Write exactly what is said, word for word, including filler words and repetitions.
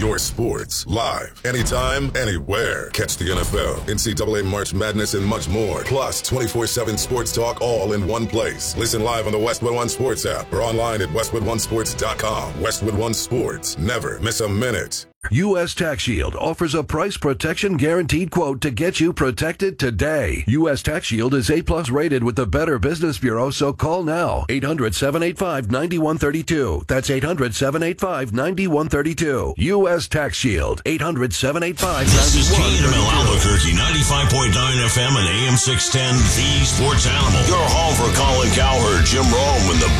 your sports, live, anytime, anywhere. Catch the N F L, N C double A March Madness, and much more. Plus, twenty-four seven sports talk all in one place. Listen live on the Westwood One Sports app or online at westwood one sports dot com. Westwood One Sports. Never miss a minute. U S Tax Shield offers a price protection guaranteed quote to get you protected today. U S Tax Shield is A plus rated with the Better Business Bureau, so call now. eight hundred, seven eight five, nine one three two. That's eight hundred, seven eight five, nine one three two. U S Tax Shield. eight hundred, seven eight five, nine one three two. This is K N M L Albuquerque, ninety-five point nine F M and A M six ten, the Sports Animal. Your home for Colin Cowherd, Jim Rome, and the